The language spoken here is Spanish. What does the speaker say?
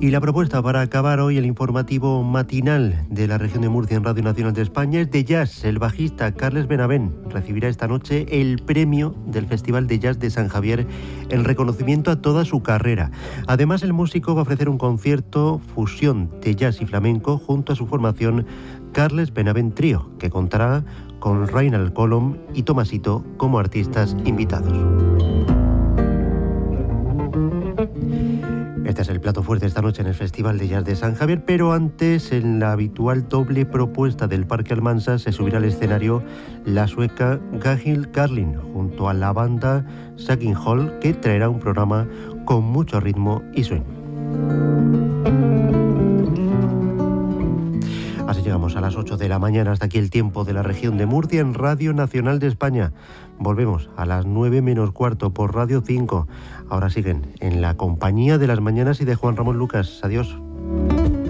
Y la propuesta para acabar hoy el informativo matinal de la región de Murcia en Radio Nacional de España es de jazz. El bajista Carles Benavent recibirá esta noche el premio del Festival de Jazz de San Javier en reconocimiento a toda su carrera. Además, el músico va a ofrecer un concierto fusión de jazz y flamenco junto a su formación Carles Benavent Trio, que contará con Reinald Colom y Tomasito como artistas invitados. Este es el plato fuerte esta noche en el Festival de Jazz de San Javier, pero antes, en la habitual doble propuesta del Parque Almansa, se subirá al escenario la sueca Ragnhild Karlin junto a la banda Saking Hall, que traerá un programa con mucho ritmo y swing. Así llegamos a las 8 de la mañana. Hasta aquí el tiempo de la región de Murcia en Radio Nacional de España. Volvemos a las 9 menos cuarto por Radio 5. Ahora siguen en la compañía de Las Mañanas y de Juan Ramón Lucas. Adiós.